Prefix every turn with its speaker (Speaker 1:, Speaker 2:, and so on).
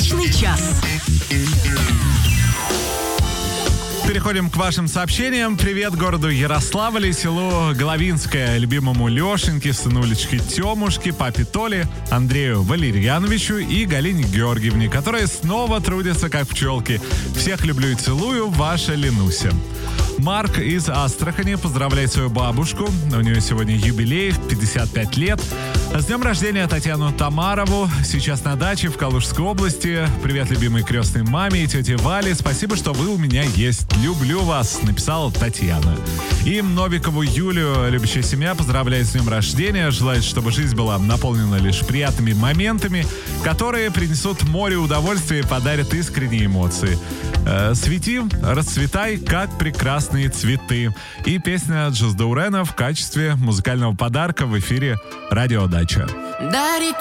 Speaker 1: Удачный час.
Speaker 2: Переходим к вашим сообщениям. Привет городу Ярославль и селу Головинское, любимому Лешеньке, сынулечке Темушке, папе Толе, Андрею Валерьяновичу и Галине Георгиевне, которые снова трудятся как пчелки. Всех люблю и целую, ваша Ленуся. Марк из Астрахани поздравляет свою бабушку. У нее сегодня юбилей, 55 лет. С днем рождения Татьяну Тамарову. Сейчас на даче в Калужской области. Привет любимой крестной маме и тете Вале. Спасибо, что вы у меня есть. Люблю вас, написала Татьяна. И Новикову Юлию, любящая семья, поздравляет с днем рождения. Желает, чтобы жизнь была наполнена лишь приятными моментами, которые принесут море удовольствия и подарят искренние эмоции. Свети, расцветай, как прекрасные цветы. И песня Джоздаурена в качестве музыкального подарка в эфире «Радио Дача».
Speaker 1: Дарит